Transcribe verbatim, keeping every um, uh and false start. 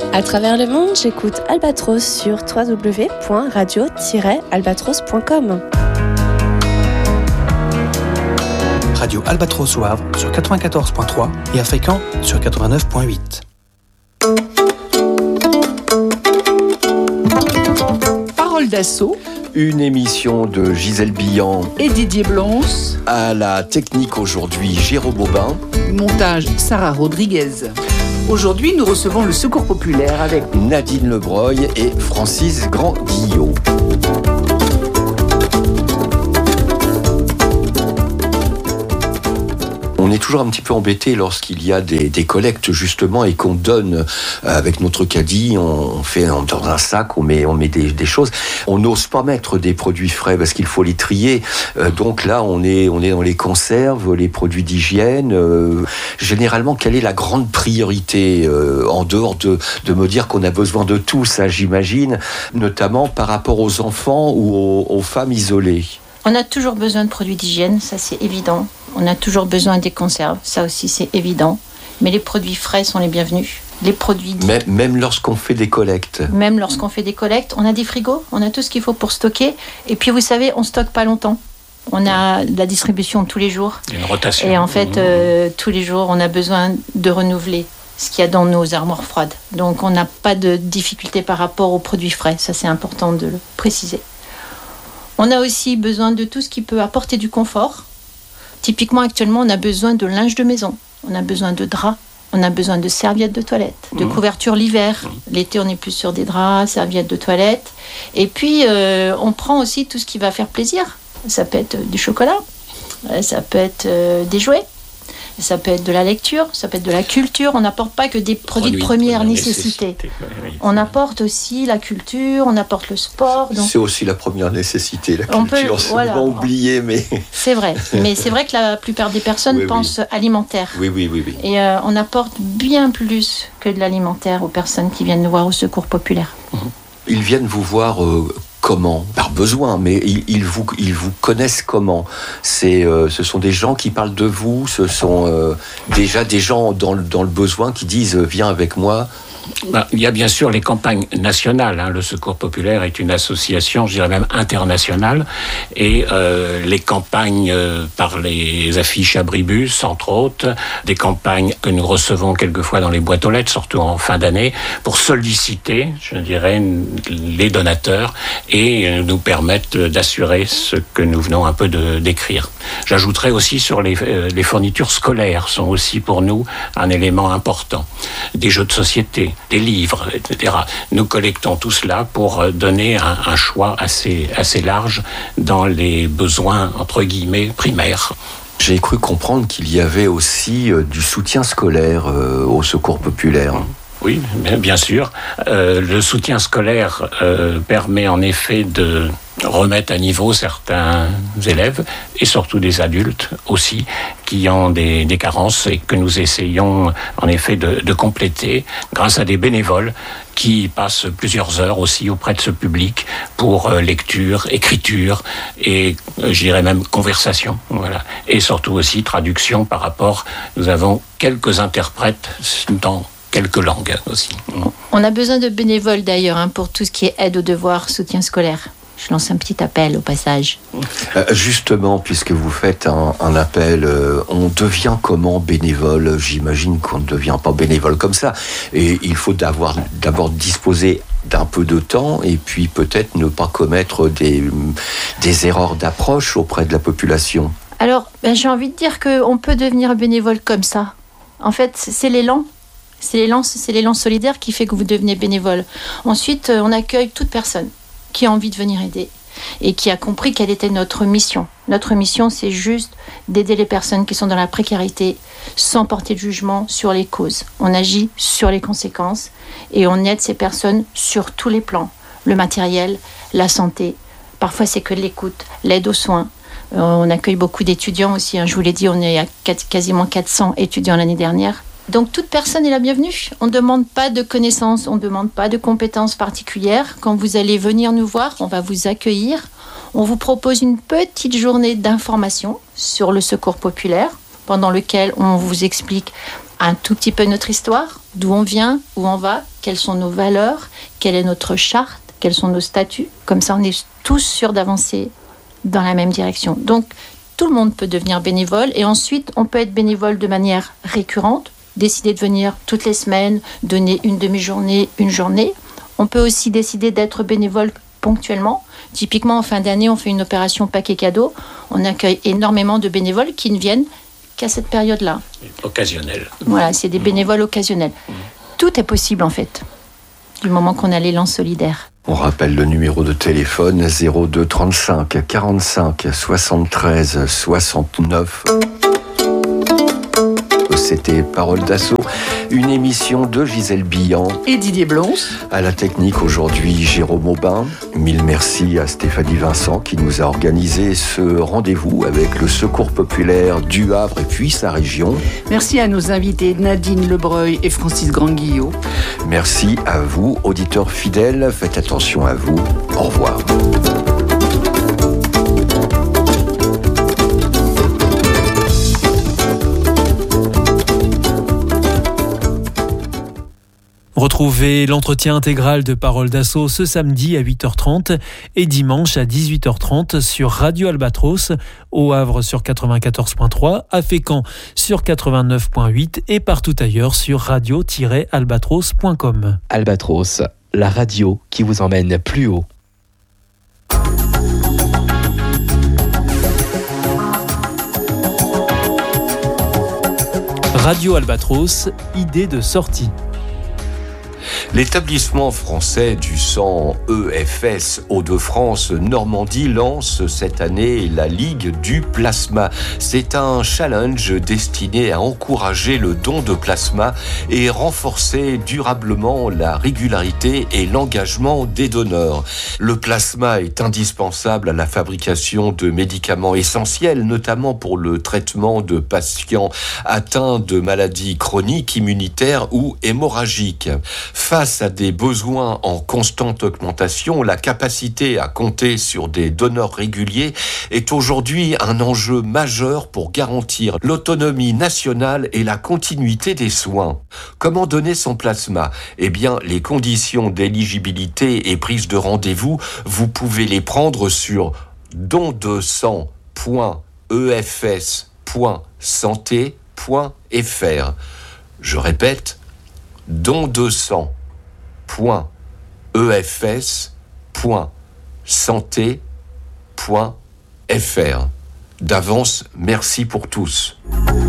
À travers le monde, j'écoute Albatros sur w w w point radio tiret albatros point com. Radio Albatros au Havre sur quatre-vingt-quatorze point trois et à Fécamp sur quatre-vingt-neuf point huit. Parole d'assaut. Une émission de Gisèle Billan et Didier Blonce. À la technique aujourd'hui, Jérôme Bobin. Montage, Sarah Rodriguez. Aujourd'hui, nous recevons le Secours Populaire avec Nadine Lebreuil et Francis Grand-Guillot. On est toujours un petit peu embêté lorsqu'il y a des, des collectes justement et qu'on donne euh, avec notre caddie, on, on fait dans un sac, on met, on met des, des choses. On n'ose pas mettre des produits frais parce qu'il faut les trier. Euh, donc là, on est, on est dans les conserves, les produits d'hygiène. Euh, généralement, quelle est la grande priorité euh, en dehors de, de me dire qu'on a besoin de tout ça, j'imagine, notamment par rapport aux enfants ou aux, aux femmes isolées? On a toujours besoin de produits d'hygiène, ça c'est évident. On a toujours besoin des conserves, ça aussi c'est évident. Mais les produits frais sont les bienvenus. Les produits dits... même, même lorsqu'on fait des collectes. Même lorsqu'on fait des collectes, on a des frigos, on a tout ce qu'il faut pour stocker. Et puis vous savez, on stocke pas longtemps. On a de la distribution tous les jours. Une rotation. Et en fait, euh, tous les jours, on a besoin de renouveler ce qu'il y a dans nos armoires froides. Donc on n'a pas de difficulté par rapport aux produits frais. Ça c'est important de le préciser. On a aussi besoin de tout ce qui peut apporter du confort. Typiquement, actuellement, on a besoin de linge de maison, on a besoin de draps, on a besoin de serviettes de toilette, de mmh. couverture l'hiver. Mmh. L'été, on est plus sur des draps, serviettes de toilette. Et puis, euh, on prend aussi tout ce qui va faire plaisir. Ça peut être du chocolat, ça peut être euh, des jouets, ça peut être de la lecture, ça peut être de la culture. On n'apporte pas que des produits, produits de première nécessité. nécessité. Oui. On apporte aussi la culture, on apporte le sport. Donc... C'est aussi la première nécessité, la on culture. Peut, c'est voilà. souvent oublié, mais... C'est vrai, mais c'est vrai que la plupart des personnes oui, pensent oui. alimentaire. Oui, oui, oui. oui. Et euh, on apporte bien plus que de l'alimentaire aux personnes qui viennent nous voir au Secours Populaire. Ils viennent vous voir... Euh, Comment ? Par besoin, mais ils, ils, vous, ils vous connaissent comment ? C'est, euh, ce sont des gens qui parlent de vous, ce sont euh, déjà des gens dans le, dans le besoin qui disent « viens avec moi ». Ben, il y a bien sûr les campagnes nationales. Hein. Le Secours Populaire est une association, je dirais même internationale, et euh, les campagnes euh, par les affiches abribus, entre autres, des campagnes que nous recevons quelquefois dans les boîtes aux lettres, surtout en fin d'année, pour solliciter, je dirais, les donateurs et nous permettre d'assurer ce que nous venons un peu de décrire. J'ajouterais aussi sur les, euh, les fournitures scolaires sont aussi pour nous un élément important. Des jeux de société, des livres, et cetera. Nous collectons tout cela pour donner un, un choix assez, assez large dans les besoins, entre guillemets, primaires. J'ai cru comprendre qu'il y avait aussi euh, du soutien scolaire euh, au Secours Populaire. Oui, bien sûr. Euh, le soutien scolaire euh, permet en effet de remettre à niveau certains élèves et surtout des adultes aussi qui ont des, des carences et que nous essayons en effet de, de compléter grâce à des bénévoles qui passent plusieurs heures aussi auprès de ce public pour euh, lecture, écriture et euh, je dirais même conversation. Voilà. Et surtout aussi traduction par rapport, nous avons quelques interprètes dans quelques langues aussi. On a besoin de bénévoles d'ailleurs hein, pour tout ce qui est aide aux devoirs, soutien scolaire. Je lance un petit appel au passage. Euh, justement, puisque vous faites un, un appel, euh, on devient comment bénévole ? J'imagine qu'on ne devient pas bénévole comme ça. Et il faut d'abord, d'abord disposer d'un peu de temps et puis peut-être ne pas commettre des, des erreurs d'approche auprès de la population. Alors, ben, j'ai envie de dire qu'on peut devenir bénévole comme ça. En fait, c'est l'élan. C'est l'élan, c'est l'élan solidaire qui fait que vous devenez bénévole. Ensuite, on accueille toute personne qui a envie de venir aider et qui a compris quelle était notre mission. Notre mission, c'est juste d'aider les personnes qui sont dans la précarité sans porter de jugement sur les causes. On agit sur les conséquences et on aide ces personnes sur tous les plans. Le matériel, la santé, parfois c'est que l'écoute, l'aide aux soins. Euh, on accueille beaucoup d'étudiants aussi. Hein. Je vous l'ai dit, on est à quatre, quasiment quatre cents étudiants l'année dernière. Donc toute personne est la bienvenue. On ne demande pas de connaissances, on ne demande pas de compétences particulières. Quand vous allez venir nous voir, on va vous accueillir. On vous propose une petite journée d'information sur le Secours Populaire, pendant lequel on vous explique un tout petit peu notre histoire, d'où on vient, où on va, quelles sont nos valeurs, quelle est notre charte, quels sont nos statuts. Comme ça, on est tous sûrs d'avancer dans la même direction. Donc, tout le monde peut devenir bénévole et ensuite, on peut être bénévole de manière récurrente, décider de venir toutes les semaines, donner une demi-journée, une journée. On peut aussi décider d'être bénévole ponctuellement. Typiquement, en fin d'année, on fait une opération paquet cadeau. On accueille énormément de bénévoles qui ne viennent qu'à cette période-là. Occasionnel. Voilà, c'est des bénévoles occasionnels. Mmh. Tout est possible, en fait, du moment qu'on a l'élan solidaire. On rappelle le numéro de téléphone zéro deux trente-cinq quarante-cinq soixante-treize soixante-neuf. C'était Parole d'Assaut, une émission de Gisèle Billan et Didier Blons. À la technique aujourd'hui, Jérôme Aubin. Mille merci à Stéphanie Vincent qui nous a organisé ce rendez-vous avec le Secours populaire du Havre et puis sa région. Merci à nos invités Nadine Lebreuil et Francis Grand-Guillot. Merci à vous, auditeurs fidèles. Faites attention à vous. Au revoir. Retrouvez l'entretien intégral de Parole d'Assaut ce samedi à huit heures trente et dimanche à dix-huit heures trente sur Radio Albatros, au Havre sur quatre-vingt-quatorze point trois, à Fécamp sur quatre-vingt-neuf point huit et partout ailleurs sur radio tiret albatros point com. Albatros, la radio qui vous emmène plus haut. Radio Albatros, idée de sortie. L'établissement français du sang E F S Hauts-de-France Normandie lance cette année la Ligue du plasma. C'est un challenge destiné à encourager le don de plasma et renforcer durablement la régularité et l'engagement des donneurs. Le plasma est indispensable à la fabrication de médicaments essentiels, notamment pour le traitement de patients atteints de maladies chroniques, immunitaires ou hémorragiques. Face à des besoins en constante augmentation, la capacité à compter sur des donneurs réguliers est aujourd'hui un enjeu majeur pour garantir l'autonomie nationale et la continuité des soins. Comment donner son plasma ? Eh bien, les conditions d'éligibilité et prise de rendez-vous, vous pouvez les prendre sur don de sang point e f s point santé point f r. Je répète, don de sang point e f s point santé point f r. D'avance, merci pour tous.